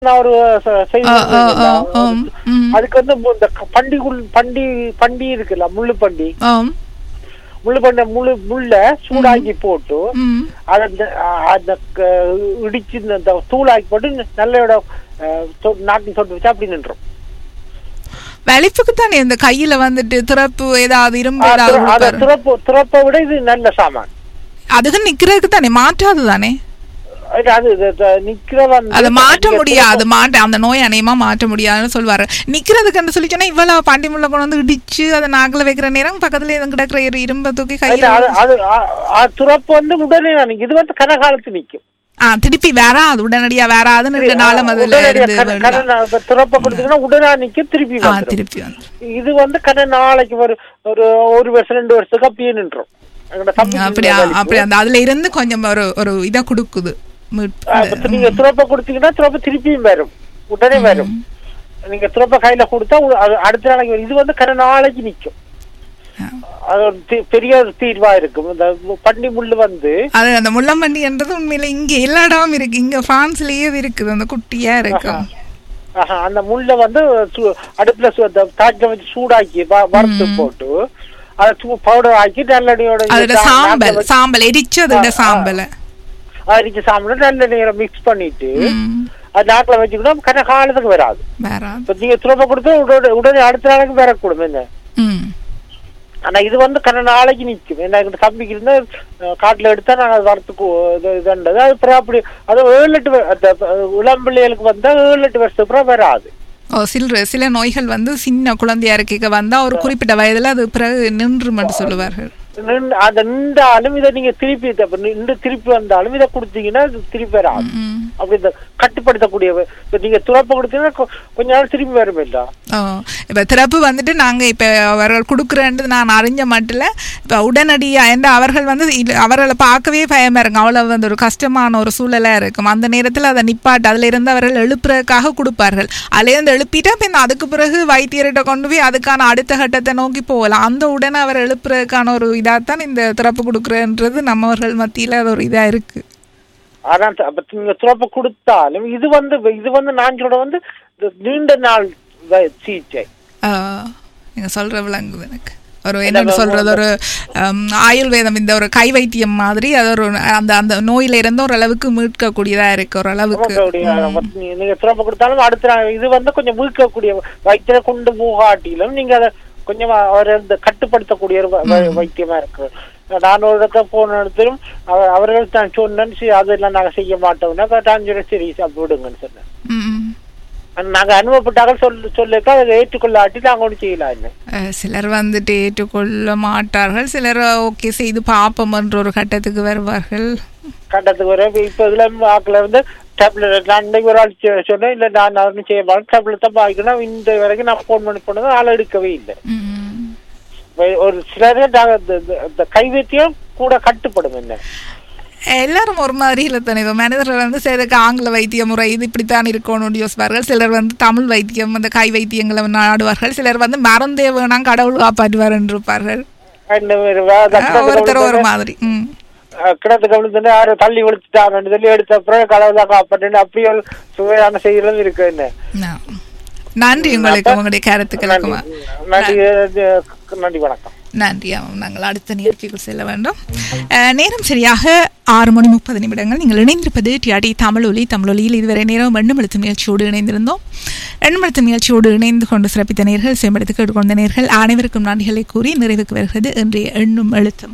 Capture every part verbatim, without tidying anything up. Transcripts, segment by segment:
ஒரு செய்தி அதுக்கு வந்து இந்த பண்டிகுள் பண்டி பண்டி இருக்குல்ல முள்ளு பண்டி முள்ளு பண்ண முள்ளு முள்ள சூடாக்கி போட்டு அதை அந்த இடிச்சு இந்த தூளாக்கி போட்டு நல்ல நாட்டின் சொட்டு வச்சு அப்படி நின்றோம். வலிப்புக்கு தானே இந்த கையில வந்துட்டு திறப்பு ஏதாவது இரும்பு திறப்பு திறப்பை விட இது நல்ல சாமான். அதுக்கு நிக்கிறதுக்கு தானே மாற்றாது தானே அதை மாற்ற முடியாது. மாட்ட அந்த நோய் அநேகமா மாற்ற முடியாதுன்னு சொல்லுவாரு. நிக்கிறதுக்கு சொல்லி சொன்னா இவ்வளவு பாண்டி முள்ள கொண்டு வந்து இடிச்சு அதை நாக்குல வைக்கிற நேரம் பக்கத்துல எதுவும் கிடக்குற இரும்ப தூக்கி கையில துறப்பு வந்து உடனே இது வந்து கனகாலத்து நிக்கும். ஆஹ் திருப்பி வேற அது உடனடியா வேற அதுன்னு நாளம் அதுல துறப்ப கொடுத்தீங்கன்னா உடனே நிக்கும் திருப்பி திருப்பி வந்து இது வந்து கன நாளைக்கு ஒரு ஒரு வருஷம் ரெண்டு வருஷத்துக்கு அப்படியே நின்றோம். அப்படியா அப்படி அந்த அதுல இருந்து கொஞ்சம் ஒரு ஒரு இதை கொடுக்குது. நீங்க துறப்ப கொடுத்தீங்கன்னா துறப்ப திருப்பியும் வரும் உடனே வரும். நீங்க துறப்ப கையில கொடுத்தா அடுத்த நாளைக்கு இது வந்து கன நாளைக்கு நிக்கும். அது ஒரு பெரிய தீர்வா இருக்கும். இந்த பண்டி முள்ளு வந்து அது அந்த முள்ளம்பண்டி என்றது உண்மையில இங்க எல்லா இடமும் இருக்கு. இங்க பிரான்ஸ்லயே இருக்குது அந்த குட்டியா இருக்கும். அந்த முள்ள வந்து அடுப்புல தாக்கில வச்சு சூடாக்கி வறுத்து போட்டு அதை பவுடர் ஆக்கி நல்லெண்ணெயோட சாம்பல் சாம்பல் எரிச்சு அதோட சாம்பல் அரிச்சு சாம்பல் நல்லெண்ணெயோட மிக்ஸ் பண்ணிட்டு அது நாட்டில் வச்சுக்கிட்டா கன காலத்துக்கு வராது. நீங்க துறப்ப கொடுத்து உடனே அடுத்த நாளைக்கு வரக்கூடும் என்ன. ஆனா இது வந்து கன நாளைக்கு நிற்கும். என்ன கம்பிக்கு இருந்தா காட்டுல எடுத்தா நாங்க வரத்துக்கு இதுன்றது அது அப்புறம் அப்படி அது ஏழு எட்டு இளம்பிள்ளைகளுக்கு வந்தா ஏழு எட்டு வருஷத்துக்கு அப்புறம் வராது. சில சில நோய்கள் வந்து சின்ன குழந்தையா இருக்க வந்தா ஒரு குறிப்பிட்ட வயதுல அது பிறகு நின்று மட்டும் சொல்லுவார்கள். அதை நின்றாலும் இதை நீங்க திருப்பி நின்று திருப்பி வந்தாலும் இதை கொடுத்தீங்கன்னா திருப்பி வராது. அப்படி இந்த கட்டுப்படுத்தக்கூடிய நீங்க துறப்பு கொடுத்தீங்கன்னா கொஞ்ச நாள் திருப்பி வரும் இல்ல. இப்ப திறப்பு வந்துட்டு நாங்க இப்ப அவர்கள் கொடுக்குறேன்றது நான் அறிஞ்ச மட்டும் இப்ப உடனடியா என்ற அவர்கள் வந்து அவர்களை பார்க்கவே பயமா இருக்கும். அவ்வளவு வந்து ஒரு கஷ்டமான ஒரு சூழலா இருக்கும். அந்த நேரத்துல அதை நிப்பாட்டு அதுல இருந்து அவர்கள் எழுப்புறதுக்காக கொடுப்பார்கள். அதுல இருந்து எழுப்பிட்டா பின் அதுக்கு பிறகு வைத்தியர்கிட்ட கொண்டு போய் அதுக்கான அடுத்த கட்டத்தை நோக்கி போகலாம். அந்த உடனே அவர் எழுப்புறதுக்கான ஒரு இதாத்தான் இந்த திறப்பு கொடுக்குறன்றது நம்மவர்கள் மத்தியில அது ஒரு இதா இருக்கு. ஆனா நீங்க திறப்பு கொடுத்தாலும் இது வந்து இது வந்து நான் சொல்ற வந்து நீண்ட நாள் சிகிச்சை. நீங்க சொல்ற விளங்குது எனக்கு. ஒரு என்ன சொல்றது ஒரு ஆயுர்வேதம் இந்த ஒரு கை வைத்தியம் மாதிரி அது ஒரு அந்த அந்த நோயில இருந்து ஒரு அளவுக்கு மீட்கக்கூடியதா இருக்கு. ஒரு அளவுக்கு நீங்க திறப்பு கொடுத்தாலும் அடுத்த இது வந்து கொஞ்சம் மீட்கக்கூடிய வைத்தியரை கொண்டு போகாட்டிலும் நீங்க அதை கொஞ்சம் அவரை கட்டுப்படுத்தக்கூடிய வைத்தியமா இருக்கு. நான் ஒரு இடத்துல போன இடத்திலும் அவர்கள் தான் சொன்னேன் அதெல்லாம் நாங்க செய்ய மாட்டோம்னா நான் சொல்ல சரி விடுங்கன்னு சொன்னேன். நாங்க அனுபவப்பட்டாக சொல்ல சொல்லிக்கா அதை ஏற்றுக்கொள்ளாட்டி நாங்க ஒண்ணு செய்யலாம். சிலர் வந்துட்டு ஏற்றுக்கொள்ள மாட்டார்கள். சிலர் ஓகே செய்து பாப்போம் என்ற ஒரு கட்டத்துக்கு வருவார்கள். கட்டத்துக்கு வர இப்ப இதுல ஆக்களை வந்து டேப்லெட் நான் இன்னைக்கு ஒரு ஆள் சொன்னேன் இல்ல நான் ஒன்றும் செய்ய மாட்டேன் டேப்லெட் தான் பாக்கணும் இந்த வரைக்கும் நான் போன் பண்ணி போனது ஆள் எடுக்கவே இல்லை. ஒரு சிலரே கைவைத்தியம் கூட கட்டுப்படும். என்ன எல்லாரும் ஒரு மாதிரி இல்லை தானே. மனிதர்கள் வந்து சிலருக்கு ஆங்கில வைத்திய முறை இது இப்படித்தான் இருக்கணும்னு யோசிப்பார்கள். சிலர் வந்து தமிழ் வைத்தியம் அந்த கை வைத்தியங்களை நாடுவார்கள். சிலர் வந்து மறந்தே வேணாம் கடவுள் காப்பாற்றுவார் என்று இருப்பார்கள். ஒருத்தர் ஒரு மாதிரி கிணத்துக்கு விழுந்து யாரும் தள்ளி விழுத்துட்டாங்கன்னு சொல்லி எடுத்த அப்புறம் கடவுளா காப்பாட்டு அப்படி ஒரு சுவையான செய்திகளும் இருக்கு. என்ன நன்றி உங்களுக்கு உங்களுடைய கருத்துக்களுக்கு. நன்றி வணக்கம். நன்றி. நாங்கள் அடுத்த நிகழ்ச்சிக்குள் செல்ல வேண்டும். நேரம் சரியாக ஆறு மணி முப்பது நிமிடங்கள். நீங்கள் இணைந்திருப்பது டிஆர்டி தமிழ் ஒலி. தமிழ் ஒலியில் இதுவரை நேரம் எண்ணமெழுத்தும் நிகழ்ச்சியோடு இணைந்திருந்தோம். எண்ணமெழுத்தும் நிகழ்ச்சியோடு இணைந்து கொண்டு சிறப்பித்த நேர்கள் சேம்படுத்து கேட்டுக்கொண்ட நேர்கள் அனைவருக்கும் நன்றிகளை கூறி நிறைவுக்கு வருகிறது இன்றைய எண்ணும் எழுத்தும்.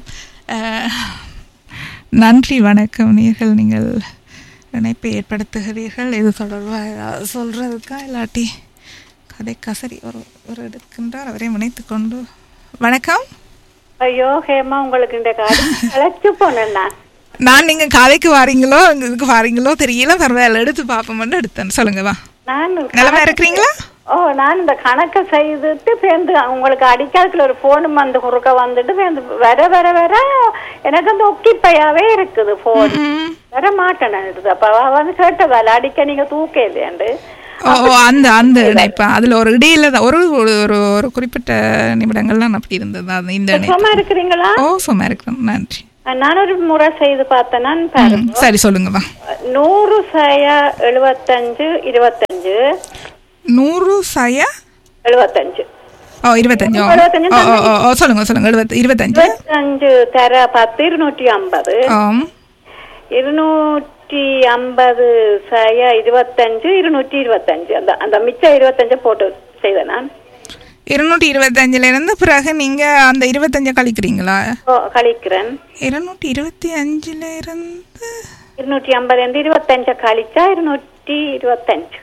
நன்றி வணக்கம். நேர்கள் நீங்கள் இணைப்பை ஏற்படுத்துகிறீர்கள். இது தொடர்பாக சொல்றதுக்கா இல்லாட்டி கதை கசரி ஒரு ஒரு எடுக்கின்றார் அவரை இணைத்து கொண்டு. வணக்கம். ஐயோ ஹேமா உங்களுக்கு இந்த காது அழைச்சு போனேன். நான் நீங்க கதைக்கு வாரீங்களோ இதுக்கு வாரீங்களோ தெரியல. பரவாயில்ல எடுத்து பாப்போம்னு எடுத்தேன். சொல்லுங்கவா. நான் நிலமா இருக்கிறீங்களா? ஓ நான் இந்த கணக்கை செய்துட்டு சேர்ந்து உங்களுக்கு அடிக்காலத்துல ஒரு போனும் வந்து குறுக்க வந்துட்டு சேர்ந்து வர வர வர எனக்கு அந்த ஒக்கிப்பையாவே இருக்குது. போன் வர மாட்டேன். அப்ப வந்து கேட்டதால அடிக்க நீங்க தூக்க இல்லையாண்டு அந்த அந்த இணைப்பு அதுல ஒரு இடையில தான் ஒரு ஒரு குறிப்பிட்ட நிமிடங்கள்லாம் அப்படி இருந்தது. இந்த சும்மா இருக்கிறீங்களா? ஓ சும்மா இருக்கிறோம். நன்றி. நான் ஒரு முறை செய்து பார்த்தேன். நான் பாருங்க. சரி சொல்லுங்கம்மா. நூறு சய எழுபத்தஞ்சு இருபத்தஞ்சு. நூறு சய எழுபத்தஞ்சு. ஓ இருபத்தஞ்சு. சொல்லுங்க சொல்லுங்க. எழுபத்தி இருபத்தஞ்சு இருபத்தஞ்சு தர பத்து இருநூற்றி ஐம்பது. இருநூற்றி ஐம்பது சய இருபத்தஞ்சு இருநூற்றி இருபத்தஞ்சு. அந்த அந்த மிச்சம் இருபத்தஞ்சு போட்டு செய்தேன் நான். இருநூற்றி இருபத்தஞ்சுல இருந்து பிறகு நீங்க அந்த இருபத்தஞ்ச கழிக்கிறீங்களா? கழிக்கிறேன். இருநூற்றி இருபத்தி அஞ்சுல இருந்து இருநூற்றி ஐம்பது இருந்து இருபத்தஞ்ச கழிச்சா இருநூற்றி இருபத்தஞ்சு.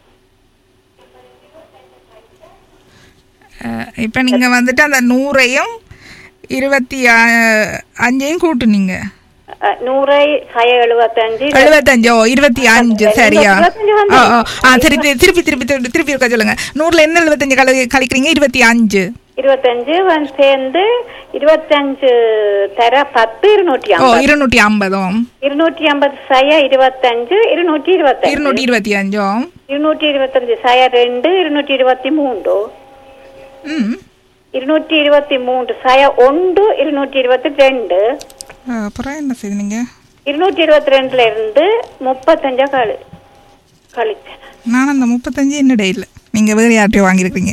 இப்ப நீங்க வந்துட்டு அந்த நூறையும் இருபத்தி அஞ்சையும் கூட்டுனீங்க. நூறை சய எழுபத்தஞ்சு எழுபத்தஞ்சோ இருபத்தி அஞ்சு. சரியா? திருப்பி திருப்பி திருப்பி திருப்பி இருக்க சொல்லுங்க. நூறுல என்ன எழுபத்தஞ்சு கழிக்கிறீங்க? இருபத்தி அஞ்சு. இருபத்தஞ்சு சேர்ந்து இருபத்தஞ்சு தர பத்து இருநூற்றி ஐம்பது. இருநூற்றி ஐம்பதோ இருநூற்றி ஐம்பது சய இருபத்தஞ்சு இருநூற்றி இருபத்தி இருநூற்றி இருபத்தி அஞ்சோ இருநூற்றி இருபத்தஞ்சு சய ரெண்டு இருநூற்றி இருபத்தி மூன்று. இருநூற்றி இருபத்தி மூன்று சய ஒன்று இருநூற்றி இருபத்தி ரெண்டு. அப்புறம் என்ன செய்வீங்க? இருநூற்றி இருபத்தி ரெண்டுல இருந்து முப்பத்தஞ்சா கழி கழிச்சேன் நான். அந்த முப்பத்தஞ்சு என்னடே இல்லை, நீங்க வேற யார்ட்டையும் வாங்கிருக்கீங்க.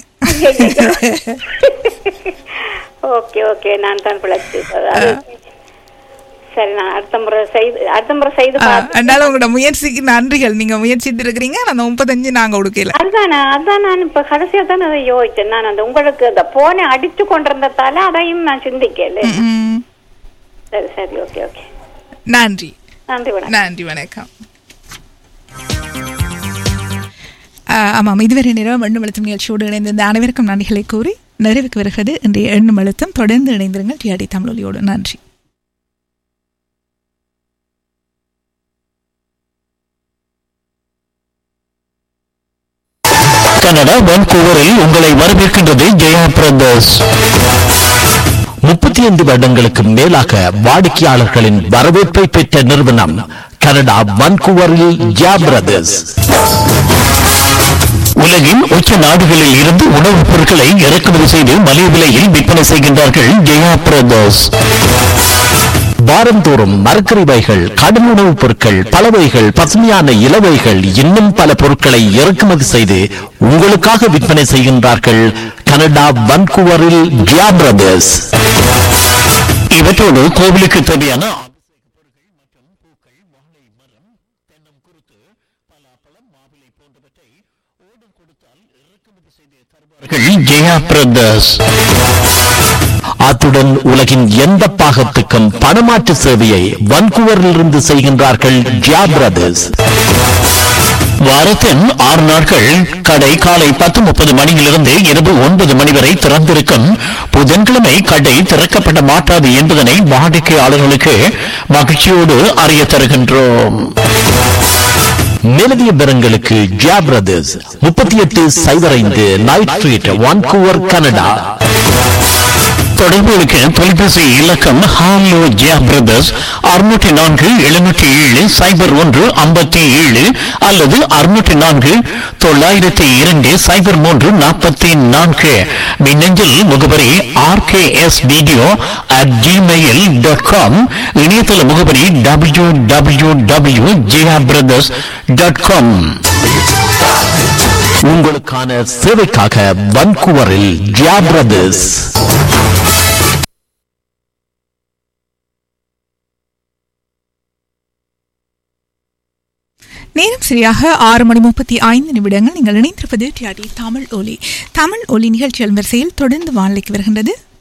ஓகே ஓகே, நான் தான் பிழைச்சு. சரி, நான் அடுத்த முறை செய்து அடுத்த முறை செய்து அதனால உங்களோட முயற்சிக்கு நன்றிகள். நீங்க முயற்சித்து இருக்கிறீங்க. அந்த முப்பத்தஞ்சு நாங்க கொடுக்கல. அதுதான் அதான் நான் இப்ப கடைசியா தான் அதை யோசிச்சேன். நான் அந்த உங்களுக்கு அந்த போனை அடிச்சு கொண்டிருந்ததால அதையும் நான் சிந்திக்கல. சரி சரி, ஓகே ஓகே, நன்றி நன்றி வணக்கம். நன்றி வணக்கம். ஆமாம், இதுவரை நேரம் எண்ணும் அழுத்தம் நிகழ்ச்சியோடு இணைந்த அனைவருக்கும் நன்றிகளை கூறி நிறைவுக்கு வருகிறது இன்றைய எண்ணும் அழுத்தம். தொடர்ந்து இணைந்திருங்கள் டிஆர்டி தமிழொலியோடு. நன்றி. கனடா வான்கூவரில் உங்களை வரவேற்கின்றது ஜெயா பிரதர்ஸ். முப்பத்தி ஐந்து வருடங்களுக்கு மேலாக வாடிக்கையாளர்களின் வரவேற்பை பெற்ற நிறுவனம் கனடா வான்கூவரில் ஜெயா பிரதர்ஸ். உலகின் உச்ச நாடுகளில் இருந்து உணவுப் பொருட்களை இறக்குமதி செய்து மலிவு விலையில் விற்பனை செய்கின்றார்கள் ஜெயா பிரதர்ஸ். வாரந்தோறும் மரக்கறிவைகள், கடும் உணவுப் பொருட்கள், பலவைகள், பசுமையான இலவைகள், இன்னும் பல பொருட்களை இறக்குமதி செய்து உங்களுக்காக விற்பனை செய்கின்றார்கள் கனடா வான்கூவரில் ஜெயா பிரதர்ஸ். இவற்றோடு கோவிலுக்கு தேவையான ஜெயா பிரதர்ஸ். அத்துடன் உலகின் எந்த பாகத்துக்கும் பணமாற்று சேவையை வான்கூவரில் இருந்து செய்கின்றார்கள் ஜெயா பிரதர்ஸ். வாரத்தின் ஆறு நாட்கள் கடை காலை பத்து முப்பது மணியிலிருந்து இரவு ஒன்பது மணி வரை திறந்திருக்கும். புதன்கிழமை கடை திறக்கப்பட மாட்டாது என்பதனை வாடிக்கையாளர்களுக்கு மகிழ்ச்சியோடு அறிய தருகின்றோம். மேலதிக பெறங்களுக்கு ஜெயா பிரதர்ஸ் முப்பத்தி எட்டு சைபர் ஐந்து நைட் ஸ்ட்ரீட், வான்கூவர், கனடா. தொடர்புகளுக்கு தொலைபேசி இலக்கம் ஹாலோ ஜெயா பிரதர்ஸ் அறுநூற்றி நான்கு எழுநூற்றி ஏழு சைபர் ஒன்று ஐம்பத்தி ஏழு அல்லது அறுநூற்றி நான்கு தொள்ளாயிரத்தி இரண்டு சைபர் மூன்று நாற்பத்தி நான்கு. மின்னஞ்சல் முகவரி R K S video at Gmail dot com. இணையதள முகவரி W W W Jaya brothers dot com. உங்களுக்கான சேவைக்காக வான்கூவரில் ஜெயா பிரதர்ஸ். நேரம் சரியாக ஆறு மணி முப்பத்தி ஐந்து நிமிடங்கள். நீங்கள் இணைந்திருப்பது டிஆர்டி தமிழ் ஒலி. தமிழ் ஒலி நிகழ்ச்சிகள் வரிசையில் தொடர்ந்து வானிலைக்கு வருகின்றது